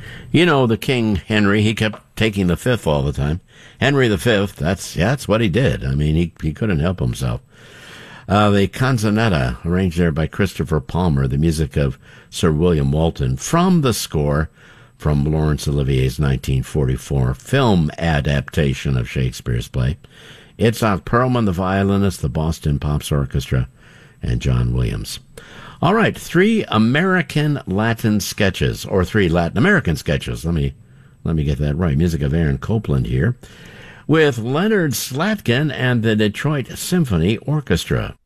You know, the King Henry, he kept taking the fifth all the time. Henry the Fifth, that's what he did. I mean, he couldn't help himself. The Canzonetta, arranged there by Christopher Palmer, the music of Sir William Walton, from the score from Laurence Olivier's 1944 film adaptation of Shakespeare's play. Itzhak Perlman, the violinist, the Boston Pops Orchestra, and John Williams. All right, 3 American Latin sketches, or 3 Latin American sketches. Let me get that right. Music of Aaron Copland here, with Leonard Slatkin and the Detroit Symphony Orchestra.